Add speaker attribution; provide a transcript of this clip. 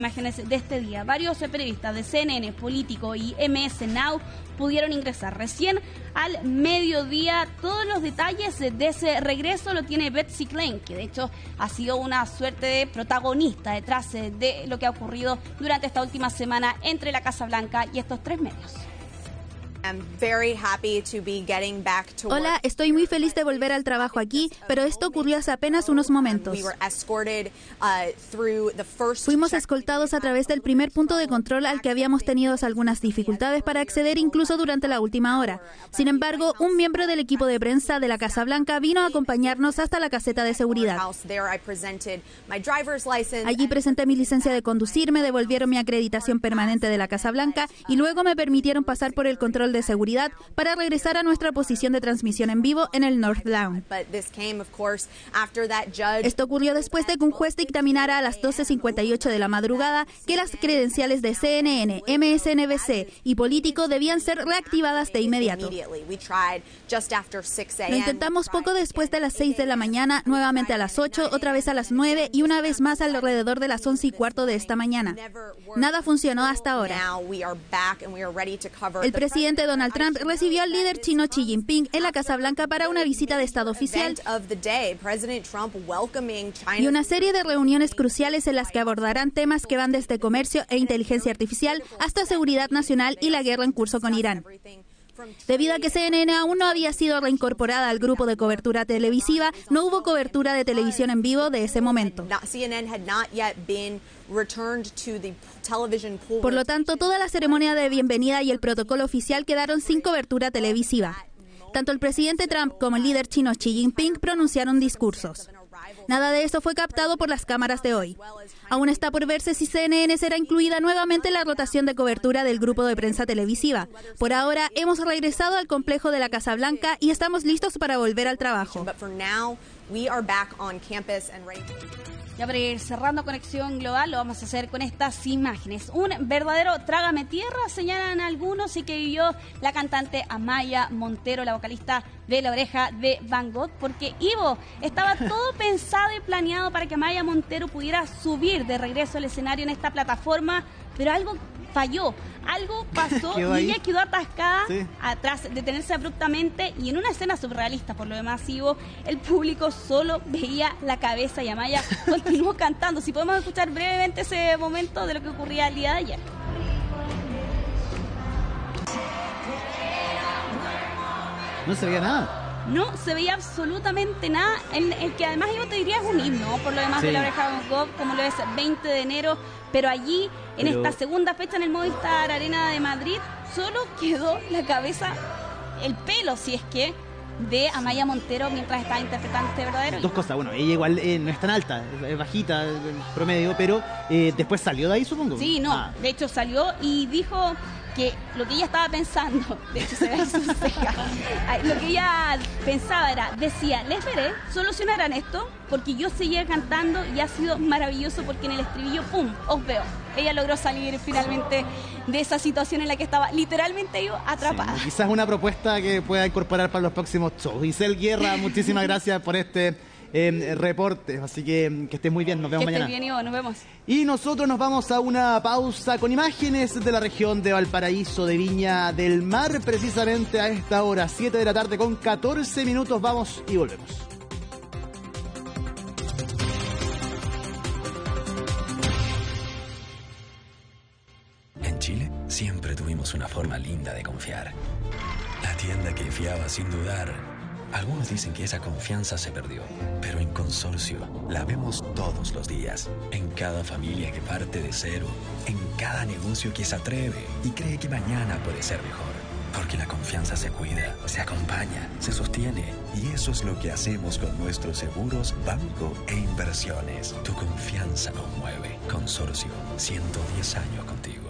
Speaker 1: Imágenes de este día. Varios periodistas de CNN, Político y MS Now pudieron ingresar recién al mediodía. Todos los detalles de ese regreso lo tiene Betsy Klein, que de hecho ha sido una suerte de protagonista detrás de lo que ha ocurrido durante esta última semana entre la Casa Blanca y estos tres medios.
Speaker 2: Hola, estoy muy feliz de volver al trabajo aquí, pero esto ocurrió hace apenas unos momentos. Fuimos escoltados a través del primer punto de control al que habíamos tenido algunas dificultades para acceder incluso durante la última hora. Sin embargo, un miembro del equipo de prensa de la Casa Blanca vino a acompañarnos hasta la caseta de seguridad. Allí presenté mi licencia de conducir, me devolvieron mi acreditación permanente de la Casa Blanca y luego me permitieron pasar por el control de seguridad para regresar a nuestra posición de transmisión en vivo en el North Lawn. Esto ocurrió después de que un juez dictaminara a las 12:58 de la madrugada que las credenciales de CNN, MSNBC y Político debían ser reactivadas de inmediato. Lo intentamos poco después de las 6 de la mañana, nuevamente a las 8, otra vez a las 9 y una vez más alrededor de las 11:15 de esta mañana. Nada funcionó hasta ahora. El presidente Donald Trump recibió al líder chino Xi Jinping en la Casa Blanca para una visita de Estado oficial y una serie de reuniones cruciales en las que abordarán temas que van desde comercio e inteligencia artificial hasta seguridad nacional y la guerra en curso con Irán. Debido a que CNN aún no había sido reincorporada al grupo de cobertura televisiva, no hubo cobertura de televisión en vivo de ese momento. Por lo tanto, toda la ceremonia de bienvenida y el protocolo oficial quedaron sin cobertura televisiva. Tanto el presidente Trump como el líder chino Xi Jinping pronunciaron discursos. Nada de esto fue captado por las cámaras de hoy. Aún está por verse si CNN será incluida nuevamente en la rotación de cobertura del grupo de prensa televisiva. Por ahora, hemos regresado al complejo de la Casa Blanca y estamos listos para volver al trabajo.
Speaker 1: Ya para ir cerrando Conexión Global, lo vamos a hacer con estas imágenes. Un verdadero trágame tierra, señalan algunos, y que vivió la cantante Amaya Montero, la vocalista de La Oreja de Van Gogh, porque Ivo, estaba todo pensado y planeado para que Amaya Montero pudiera subir de regreso al escenario en esta plataforma, pero algo falló, algo pasó y ella quedó atascada atrás, detenerse abruptamente, y en una escena surrealista por lo demás, Ivo, el público solo veía la cabeza y Amaya continuó cantando. Si podemos escuchar brevemente ese momento de lo que ocurría el día de ayer.
Speaker 3: No se veía nada.
Speaker 1: No se veía absolutamente nada, en el que además yo te diría es un himno, por lo demás de La Oreja de Van Gogh, como lo es 20 de enero, pero allí, en esta segunda fecha en el Movistar Arena de Madrid, solo quedó la cabeza, el pelo, si es que, de Amaya Montero mientras estaba interpretando este verdadero himno.
Speaker 3: Dos cosas, bueno, ella igual no es tan alta, es bajita, promedio, pero después salió de ahí, supongo.
Speaker 1: Sí, no, de hecho salió y dijo que lo que ella estaba pensando, de hecho se ve ahí sus cejas, lo que ella pensaba decía, les veré, solucionarán esto, porque yo seguía cantando y ha sido maravilloso porque en el estribillo, ¡pum!, os veo. Ella logró salir finalmente de esa situación en la que estaba literalmente yo atrapada.
Speaker 3: Sí, quizás una propuesta que pueda incorporar para los próximos shows. Giselle Guerra, muchísimas gracias por este reporte, así que estés muy bien, nos vemos mañana.
Speaker 1: Que estés bien, Ivo, nos vemos.
Speaker 3: Y nosotros nos vamos a una pausa con imágenes de la región de Valparaíso, de Viña del Mar, precisamente a esta hora, 7 de la tarde con 14 minutos, vamos y volvemos.
Speaker 4: En Chile siempre tuvimos una forma linda de confiar. La tienda que fiaba sin dudar. Algunos dicen que esa confianza se perdió, pero en Consorcio la vemos todos los días. En cada familia que parte de cero, en cada negocio que se atreve y cree que mañana puede ser mejor. Porque la confianza se cuida, se acompaña, se sostiene. Y eso es lo que hacemos con nuestros seguros, banco e inversiones. Tu confianza nos mueve. Consorcio, 110 años contigo.